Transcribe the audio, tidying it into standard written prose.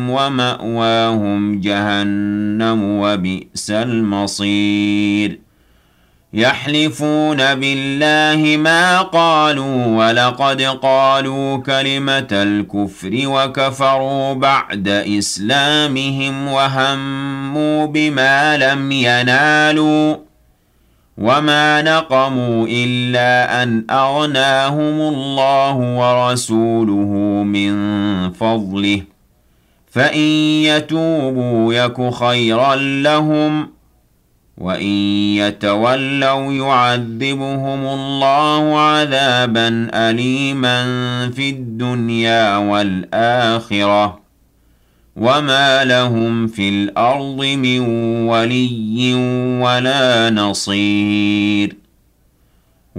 ومأواهم جهنم وبئس المصير يحلفون بالله ما قالوا ولقد قالوا كلمة الكفر وكفروا بعد إسلامهم وهموا بما لم ينالوا وما نقموا إلا أن أغناهم الله ورسوله من فضله فإن يتوبوا يك خيرا لهم وإن يتولوا يعذبهم الله عذابا أليما في الدنيا والآخرة وما لهم في الأرض من ولي ولا نصير